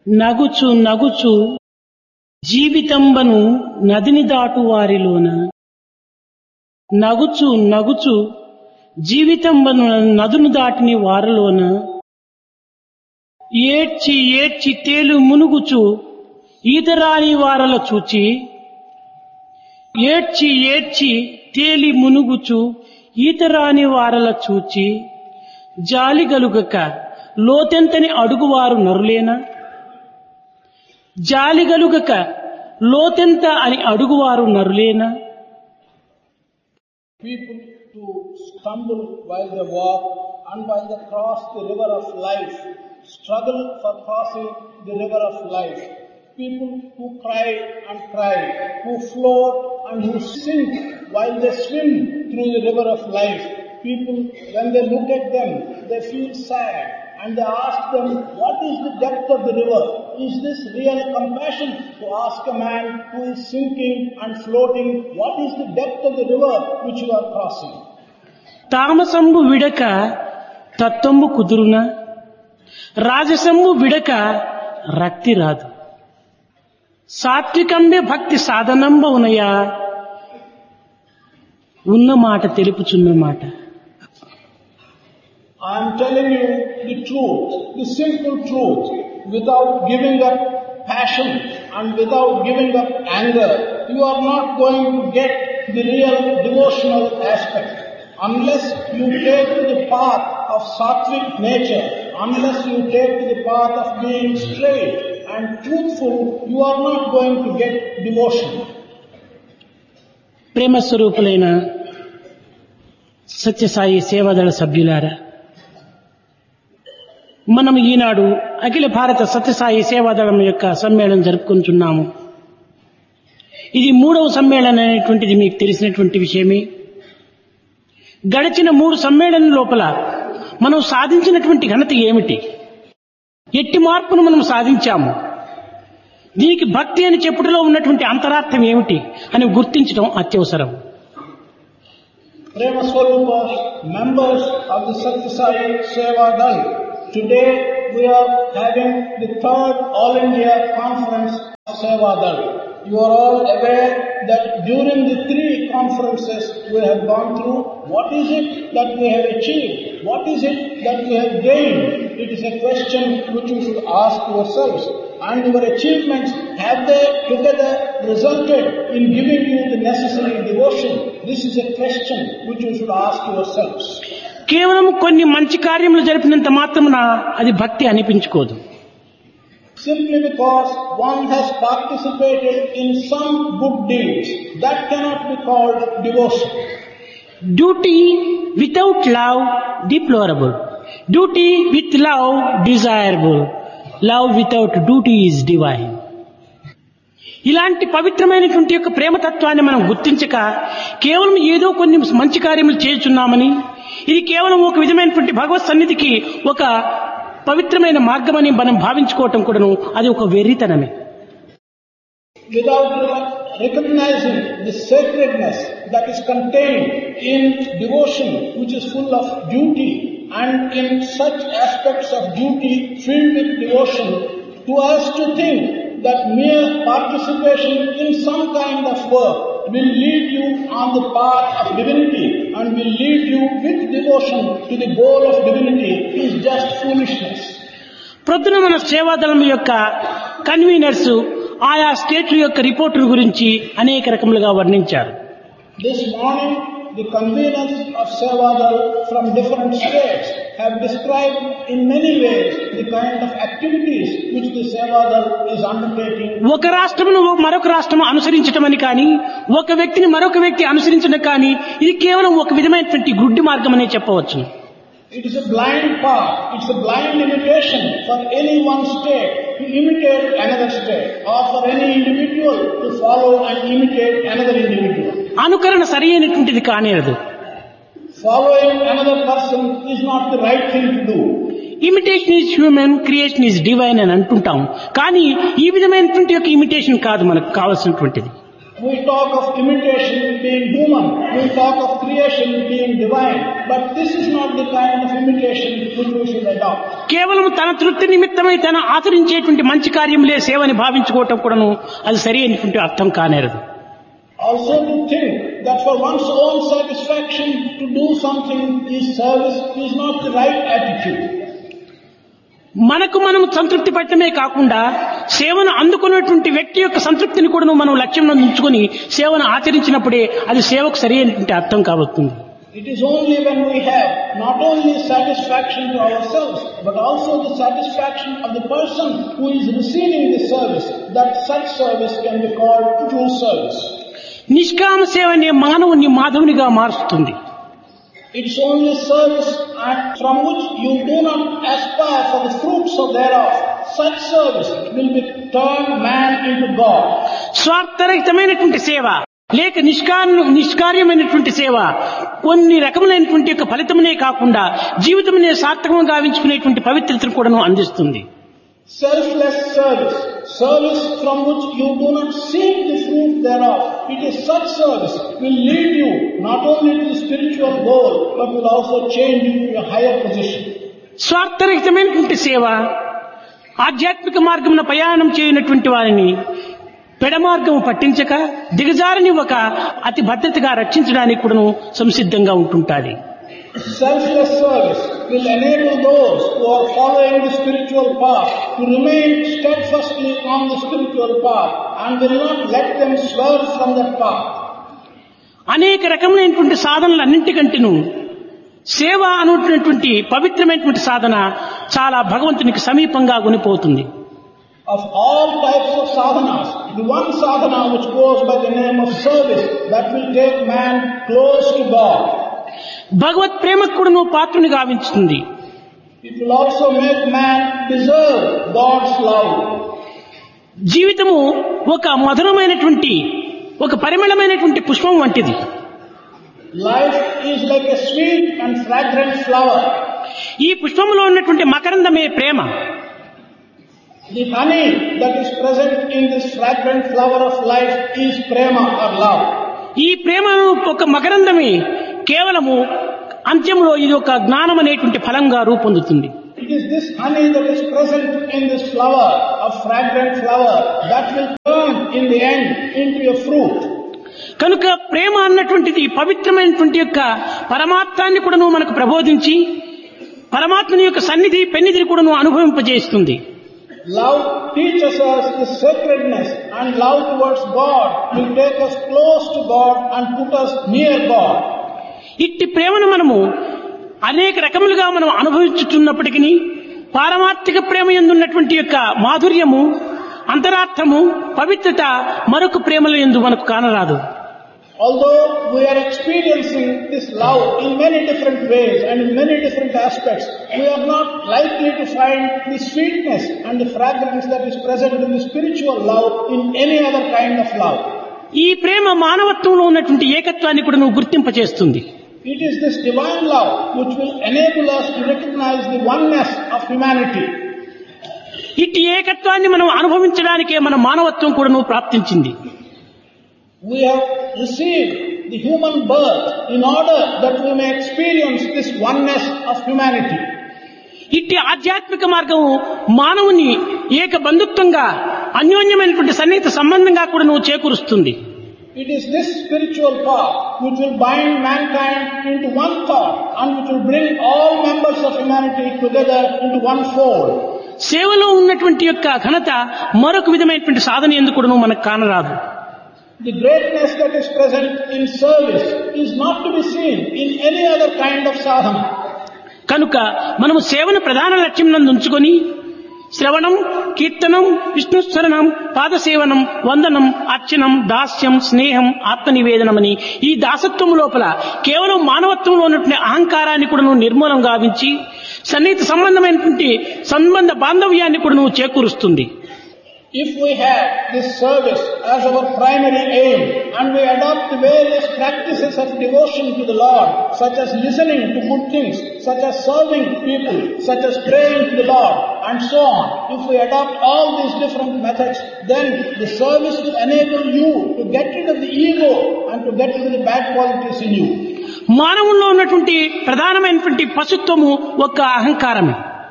నగుచు నగుచు జీవితంబను నదిని దాటు వారిలోన నగుచు నగుచు జీవితంబను నదును దాటిని వారిలోన ఏడ్చి ఏడ్చి తేలు మునుగుచు ఈతరాని వారల చూచి ఏడ్చి ఏడ్చి తేలి మునుగుచు ఈతరాని వారల చూచి జాలి గలుగక లోతెంతని అడుగువారు నరులేనా జాలి గలుగక లోతెంత అని అడుగువారు నరులేనా. People to stumble while they walk and while they cross the river of life, struggle for crossing the river of life. People who cry and cry, who float and who sink while they swim through the river of life. People, when they look at them, they feel sad and they ask them, what is the depth of the river? Is this real compassion to ask a man who is sinking and floating, what is the depth of the river which you are crossing? తామసంబు విడక తత్వంబు కుదురునా రాజసంబు విడక రక్తి రాదు సాత్వికంబే భక్తి సాధనంబవునయా ఉన్న మాట తెలుపుచున్న మాట. I am telling you the truth, the simple truth, without giving up passion and without giving up anger. You are not going to get the real devotional aspect. Unless you take to the path of sattvic nature, unless you take to the path of being straight and truthful, you are not going to get devotion. ప్రేమ స్వరూపులైన సత్యసాయి సేవాదళ సభ్యులారా, మనం ఈనాడు అఖిల భారత సత్యసాయి సేవాదళం యొక్క సమ్మేళనం జరుపుకుంటున్నాము. ఇది 3వ సమ్మేళనం అనేటువంటిది మీకు తెలిసినటువంటి విషయమే. గడిచిన 3 సమ్మేళనం లోపల మనం సాధించినటువంటి ఘనత ఏమిటి, ఎట్టి మార్పును మనం సాధించాము, దీనికి భక్తి అని చెప్పుటలో ఉన్నటువంటి అంతరార్థం ఏమిటి అని గుర్తించడం అత్యవసరం. Prema Swarupa, members of the Satya Sai Seva Dal, today we are having the 3rd All India Conference of Seva Dal. You are all aware that during the 3 conferences we have gone through, what is it that we have achieved? What is it that we have gained? It is a question which you should ask yourselves. And your achievements, have they together resulted in giving you the necessary devotion? This is a question which you should ask yourselves. కేవలం కొన్ని మంచి కార్యములు జరిపినంత మాత్రమున అది భక్తి అనిపించుకోదు. Simply because one has participated in some good deeds, that cannot be called devotion. Duty without love deplorable. Duty with love desirable. Love without duty is divine. ఇలాంటి పవిత్రమైనటువంటి యొక్క ప్రేమతత్వాన్ని మనం గుర్తించక కేవలం ఏదో కొన్ని మంచి కార్యములు చేస్తున్నామని, ఇది కేవలం ఒక విధమైనటువంటి భగవత్ సన్నిధికి ఒక పవిత్రమైన మార్గమని మనం భావించుకోవటం కూడాను అది ఒక వెర్రితనమే. Without recognizing the sacredness that is contained in devotion, which is full of duty, and in such aspects of duty filled with devotion, to us to think that mere participation in some kind of work will lead you on the path of divinity and will lead you with devotion to the goal of divinity is just foolishness. ప్రొద్దున మన సేవాదళం యొక్క conveners ఆయా స్టేట్ల యొక్క రిపోర్టుల గురించి అనేక రకములుగా వర్ణించారు. This morning the conveners of Sevadal from different states have described in many ways the kind of activities which the Sevadal is undertaking. ఒక రాష్ట్రమును మరొక రాష్ట్రము అనుసరించటమని కానీ, ఒక వ్యక్తిని మరొక వ్యక్తి అనుసరించడం కానీ, ఇది కేవలం ఒక విధమైనటువంటి గుడ్డి మార్గం అనే చెప్పవచ్చు. It is a blind path, it's a blind imitation for any one state to imitate another state, or for any individual to follow and imitate another individual. అనుకరణ సరి అయినటువంటిది కానేరదు. Following another person is not the right thing to do. Imitation is human, creation is divine అని అంటుంటాం. కానీ ఈ విధమైనటువంటి యొక్క imitation కాదు మనకు కావాల్సినటువంటిది. We talk of imitation being human. We talk of creation being divine. But this is not the kind of imitation which we should adopt. కేవలం తన తృప్తి నిమిత్తమై తన ఆచరించేటువంటి మంచి కార్యములే సేవని భావించుకోవటం కూడాను అది సరి అయినటువంటి అర్థం కానేరదు. Also to think that for one's own satisfaction to do something is service is not the right attitude. మనకు మనం సంతృప్తి పడటమే కాకుండా సేవను అందుకున్నటువంటి వ్యక్తి యొక్క సంతృప్తిని కూడా మనం లక్ష్యంలో ఉంచుకొని సేవను ఆచరించినప్పుడే అది సేవకు సరి అయినటువంటి అర్థం కాబోతుంది. It is only when we have not only satisfaction to ourselves but also the satisfaction of the person who is receiving the service that such service can be called true service. నిష్కామ సేవనే మానవుని మాధవునిగా మారుస్తుంది. It's only service from which you do not aspire for the fruits of thereof. Such service will be turned man into God. స్వార్థరహితమైనటువంటి సేవ లేక నిష్కార్యమైనటువంటి సేవ కొన్ని రకములైనటువంటి యొక్క ఫలితమునే కాకుండా జీవితమునే సార్థకంగా గావించుకునేటువంటి పవిత్రతను కూడాను అందిస్తుంది. Selfless service, service from which you do not seek the fruit thereof. It is such service will lead you not only to the spiritual goal but will also change you to a higher position. స్వార్థరహితమైనటువంటి సేవ ఆధ్యాత్మిక మార్గమున ప్రయాణం చేయనటువంటి వారిని పెడమార్గము పట్టించక దిగజారనివ్వక అతి భద్రతగా రక్షించడానికి కూడాను సంసిద్ధంగా ఉంటుంటాది. Selfless service will enable those who are following the spiritual path to remain steadfastly on the spiritual path and will not let them swerve from that path. అనేక రకములైనటువంటి సాధనలన్నింటికంటేను సేవ అనేటువంటి పవిత్రమైనటువంటి సాధన చాలా భగవంతునికి సమీపంగా కొనిపోతుంది. Of all types of sadhanas, the one sadhana which goes by the name of service, that will take man close to God. భగవత్ ప్రేమకు కూడాను పాత్రుని గావించుతుంది. It will also make man deserve God's love. జీవితము ఒక మధురమైనటువంటి ఒక పరిమళమైనటువంటి పుష్పం వంటిది. Life is like a sweet and fragrant flower. ఈ పుష్పంలో ఉన్నటువంటి మకరందమే ప్రేమ. The honey that is present in this fragrant flower of life is prema or love. ఈ ప్రేమను ఒక మకరందమే కేవలము అంత్యంలో ఇది ఒక జ్ఞానం అనేటువంటి ఫలంగా రూపొందుతుంది. It is this honey that is present in this flower, a fragrant flower, that will turn in the end into a fruit. కనుక ప్రేమ అన్నటువంటిది పవిత్రమైనటువంటి యొక్క పరమాత్మాన్ని కూడాను మనకు ప్రబోధించి పరమాత్మని యొక్క సన్నిధి పెన్నిధిని కూడాను అనుభవింపజేస్తుంది. Love teaches us the sacredness, and love towards God will take us close to God and put us near God. ఇట్టి ప్రేమను మనము అనేక రకములుగా మనం అనుభవించుతున్నప్పటికీ పారమార్థిక ప్రేమ యందు ఉన్నటువంటి యొక్క మాధుర్యము, అంతరార్థము, పవిత్రత మరొక ప్రేమల యందు మనకు కానరాదు. Although we are experiencing this love in many different ways and in many different aspects, we are not likely to find the sweetness and the fragrance that is present in the spiritual love in any other kind of love. ఈ ప్రేమ మానవత్వంలో ఉన్నటువంటి ఏకత్వాన్ని కూడా నువ్వు గుర్తింపచేస్తుంది. It is this divine love which will enable us to recognize the oneness of humanity. ఇట్టి ఏకత్వాన్ని మనం అనుభవించడానికే మన మానవత్వం కూడా నువ్వు ప్రాప్తించింది. We have received the human birth in order that we may experience this oneness of humanity. ఇట్టి ఆధ్యాత్మిక మార్గము మానవుని ఏక బంధుత్వంగా అన్యోన్యమైనటువంటి సన్నిహిత సంబంధంగా కూడా నువ్వు చేకూరుస్తుంది. It is this spiritual path which will bind mankind into one thought and which will bring all members of humanity together into one fold. సేవలో ఉన్నటువంటి యొక్క ఘనత మరొక విధమైనటువంటి సాధన ఎందుకు కూడా మనకు కానరాదు. The greatness that is present in service is not to be seen in any other kind of sadhana. కనుక మనము సేవను ప్రధాన లక్ష్యం నందు ఉంచుకొని శ్రవణం, కీర్తనం, విష్ణుస్మరణం, పాదసేవనం, వందనం, అర్చనం, దాస్యం, స్నేహం, ఆత్మనివేదనమని ఈ దాసత్వం లోపల కేవలం మానవత్వంలో ఉన్నటువంటి అహంకారాన్ని కూడా నువ్వు నిర్మూలం గావించి సన్నిహిత సంబంధమైనటువంటి సంబంధ బాంధవ్యాన్ని కూడా నువ్వు చేకూరుస్తుంది. If we have this service as our primary aim, and we adopt the various practices of devotion to the Lord, such as listening to good things, such as serving people, such as praying to the Lord, and so on. If we adopt all these different methods, then the service will enable you to get rid of the ego and to get rid of the bad qualities in you. మానవుల్లో ఉన్నటువంటి ప్రధానమైనటువంటి పశుత్వము ఒక అహంకారమే.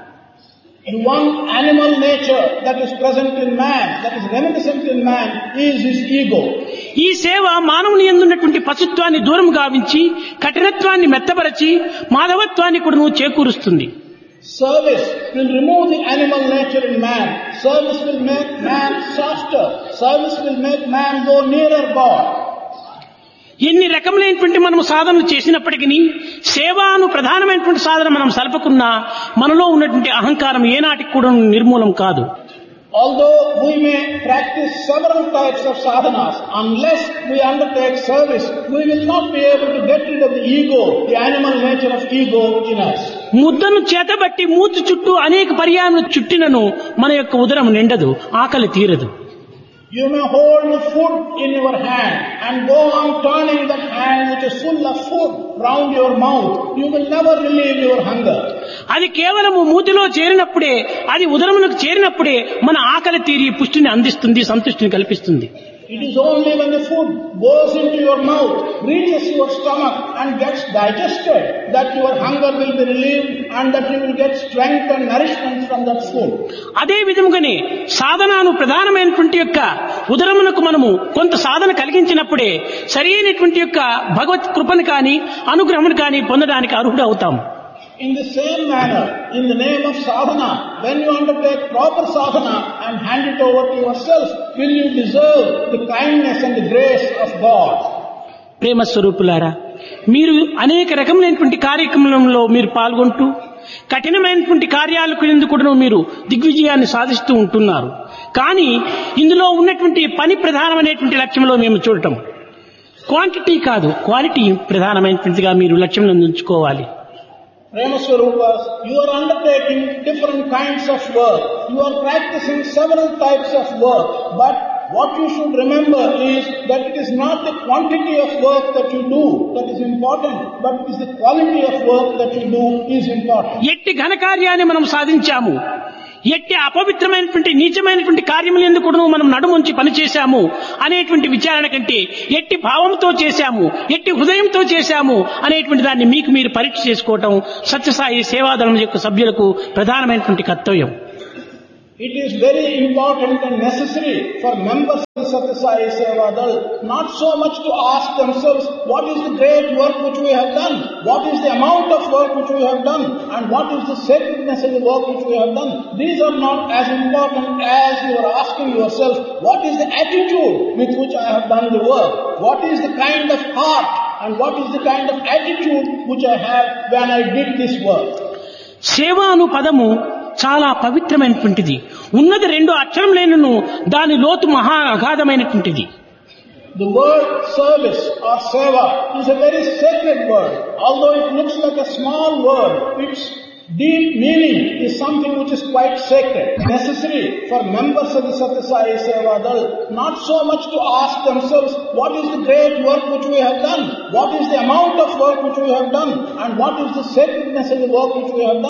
The one animal nature that is present in man, that is reminiscent in man, is his ego. ఈ సేవ మానవుని యందున్నటువంటి పశుత్వాన్ని దూరం గావించి కఠినత్వాన్ని మెత్తపరచి మాధవత్వాన్ని కూడా చేకూరుస్తుంది. Service will remove the animal nature in man. Service will make man softer. Service will make man go nearer God. ఎన్ని రకములైనటువంటి మనము సాధనలు చేసినప్పటికీ సేవను ప్రధానమైనటువంటి సాధన మనం సల్పకున్నా మనలో ఉన్నటువంటి అహంకారం ఏనాటికి కూడా నిర్మూలం కాదు. Although we may practice several types of sadhanas, unless we undertake service, we will not be able to get rid of the ego, the animal nature of ego in us. ముద్దను చేతబట్టి మూతి చుట్టూ అనేక పర్యాయములు చుట్టినను మన యొక్క ఉదరం నిండదు, ఆకలి తీరదు. You may hold the food in your hand and go on turning that hand which is full of food round your mouth. You will never relieve your hunger. అది కేవలము మూతిలో చేరినప్పుడే, అది ఉదరమునకు చేరినప్పుడే మన ఆకలి తీరి పుష్టిని అందిస్తుంది, సంతృష్టిని కల్పిస్తుంది. It is only when the food goes into your mouth, reaches your stomach and gets digested that your hunger will be relieved and that you will get strength and nourishment from that food. అదే విధముగానే సాధనను ప్రధానమైనటువంటి యొక్క ఉదరమునకు మనము కొంత సాధన కలిగించినప్పుడే సరైనటువంటి యొక్క భగవత్ కృపను కానీ అనుగ్రహమును కానీ పొందడానికి అర్హుడు అవుతాం. In the same manner, in the name of sadhana, when you undertake proper sadhana and hand it over to yourself, will you deserve the kindness and the grace of God. ప్రేమ స్వరూపులారా, మీరు అనేక రకములైనటువంటి కార్యక్రమంలో మీరు పాల్గొంటూ కఠినమైనటువంటి కార్యాలకు ఎందుకు కూడా మీరు దిగ్విజయాన్ని సాధిస్తూ ఉంటున్నారు. కానీ ఇందులో ఉన్నటువంటి పని ప్రధానమైనటువంటి లక్ష్యంలో మేము చూడటం క్వాంటిటీ కాదు, క్వాలిటీ ప్రధానమైనటువంటిదిగా మీరు లక్ష్యం ఉంచుకోవాలి. Prema Swarupas, you are undertaking different kinds of work. You are practicing several types of work. But what you should remember is that it is not the quantity of work that you do that is important, but it is the quality of work that you do is important. ఎట్టి ఘనకార్యాన్ని మనం సాధించాము, ఎట్టి అపవిత్రమైనటువంటి నీచమైనటువంటి కార్యములు ఎందుకు మనం నడుముంచి పనిచేశాము అనేటువంటి విచారణ కంటే ఎట్టి భావంతో చేశాము, ఎట్టి హృదయంతో చేశాము అనేటువంటి దాన్ని మీకు మీరు పరీక్ష చేసుకోవటం సత్యసాయి సేవాదళం యొక్క సభ్యులకు ప్రధానమైనటువంటి కర్తవ్యం. It is very important and necessary for members of the Satya Sai Seva Dal not so much to ask themselves what is the great work which we have done, what is the amount of work which we have done, and what is the sacredness of the work which we have done. These are not as important as you are asking yourself what is the attitude with which I have done the work, what is the kind of heart and what is the kind of attitude which I have when I did this work. సేవ అను పదము చాలా పవిత్రమైనటువంటిది. ఉన్నది రెండు అక్షరములైనను దాని లోతు మహా అగాధమైనటువంటిది. The word service or seva is a very sacred word. Although it looks like a small word, its deep meaning is something which is quite sacred. Necessary for members of the Satya Sai Seva Dal not so much to ask themselves what is the great work which we have done, what is the amount of work which we have done, and what is the sacredness of the work which we have done.